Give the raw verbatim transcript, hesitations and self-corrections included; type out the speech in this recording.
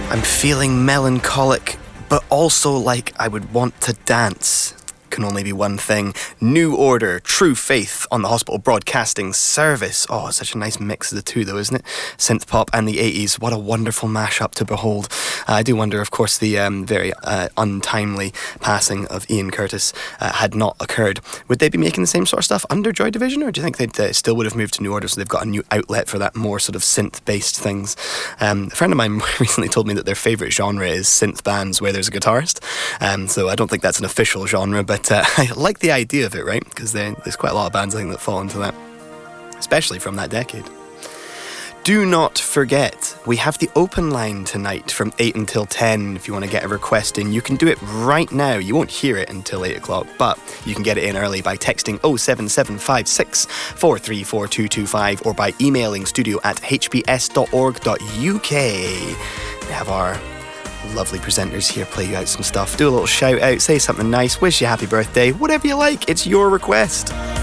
I'm feeling melancholic, but also like I would want to dance. Can only be one thing. New Order, True Faith on the Hospital Broadcasting Service. Oh, it's such a nice mix of the two though, isn't it? Synth pop and the eighties. What a wonderful mashup to behold. Uh, I do wonder, of course, the um, very uh, untimely passing of Ian Curtis uh, had not occurred. Would they be making the same sort of stuff under Joy Division, or do you think they uh, still would have moved to New Order, so they've got a new outlet for that more sort of synth-based things? Um, a friend of mine recently told me that their favourite genre is synth bands where there's a guitarist. Um, so I don't think that's an official genre, but But uh, I like the idea of it, right? Because there's quite a lot of bands, I think, that fall into that, especially from that decade. Do not forget, we have the open line tonight from eight until ten. If you want to get a request in, you can do it right now. You won't hear it until eight o'clock, but you can get it in early by texting oh seven seven five six, four three four two two five or by emailing studio at h b s dot org dot u k. We have our lovely presenters here play you out some stuff, do a little shout out, say something nice, wish you happy birthday, whatever you like, it's your request.